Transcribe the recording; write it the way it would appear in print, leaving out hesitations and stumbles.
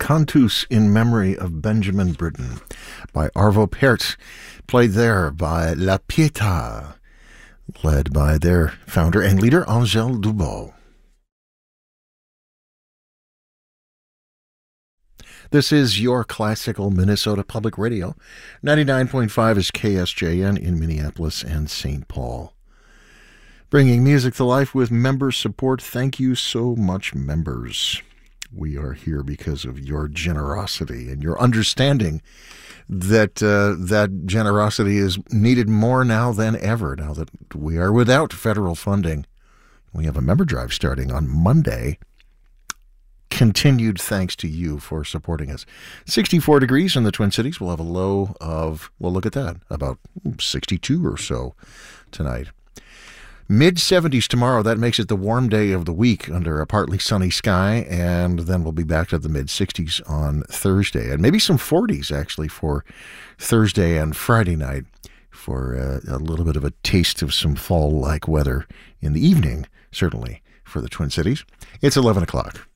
Cantus in Memory of Benjamin Britten by Arvo Pärt, played there by La Pietà, led by their founder and leader, Angèle Dubos. This is your classical Minnesota Public Radio. 99.5 is KSJN in Minneapolis and St. Paul. Bringing music to life with member support. Thank you so much, members. We are here because of your generosity and your understanding that that generosity is needed more now than ever, now that we are without federal funding. We have a member drive starting on Monday. Continued thanks to you for supporting us. 64 degrees in the Twin Cities. We'll have a low of, well, look at that, about 62 or so tonight. Mid-70s tomorrow. That makes it the warm day of the week under a partly sunny sky, and then we'll be back to the mid-60s on Thursday, and maybe some 40s actually for Thursday and Friday night for a little bit of a taste of some fall-like weather in the evening, certainly for the Twin Cities. It's 11 o'clock.